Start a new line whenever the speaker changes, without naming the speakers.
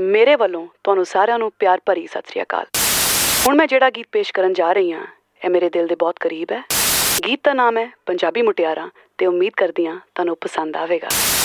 ਮੇਰੇ ਵੱਲੋਂ ਤੁਹਾਨੂੰ ਸਾਰਿਆਂ ਨੂੰ ਪਿਆਰ ਭਰੀ ਸਤਿ ਸ੍ਰੀ ਅਕਾਲ। ਹੁਣ ਮੈਂ ਜਿਹੜਾ ਗੀਤ ਪੇਸ਼ ਕਰਨ ਜਾ ਰਹੀ ਹਾਂ ਇਹ ਮੇਰੇ ਦਿਲ ਦੇ ਬਹੁਤ ਕਰੀਬ ਹੈ। ਗੀਤ ਦਾ ਨਾਮ ਹੈ ਪੰਜਾਬੀ ਮੁਟਿਆਰਾਂ ਤੇ ਉਮੀਦ ਕਰਦੀ ਹਾਂ ਤੁਹਾਨੂੰ ਪਸੰਦ ਆਵੇਗਾ।